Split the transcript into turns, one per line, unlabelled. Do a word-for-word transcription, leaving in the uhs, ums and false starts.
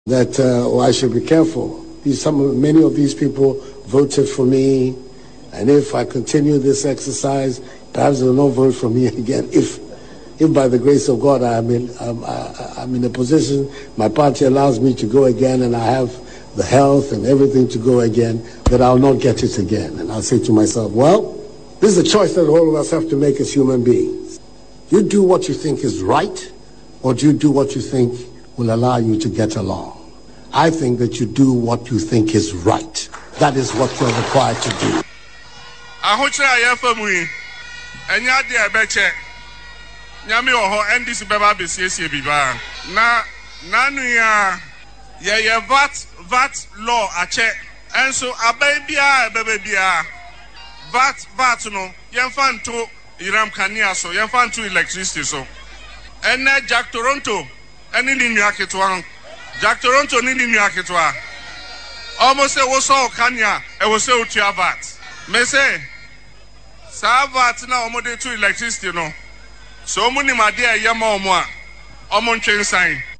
that uh, well, I should be careful. These, some, many of these people voted for me, and if I continue this exercise, perhaps they will not vote for me again. If, if by the grace of God I'm in, I'm, I, I'm in a position, my party allows me to go again, and I have the health and everything to go again, that I'll not get it again. And I'll say to myself, well, this is a choice that all of us have to make as human beings. You do what you think is right, or do you do what you think will allow you to get along? I think that you do what you think is right. That is what you're required to do.
Ahoche ayefamui enya de ebeche nyame oho ndc beba besiesie biba na nanu ya ye ye vat vat law ache enso abai bia ebebe bia vat vat no yemfa nto iram kania so yemfa nto electricity so ene Jack Toronto eni ni nua ketwa Jack Toronto ni ni nua ketwa almost say wo so kania e wo say otua vat me say sa vat na omo de to electricity no so omo ni made e yema omo a omo ntwen san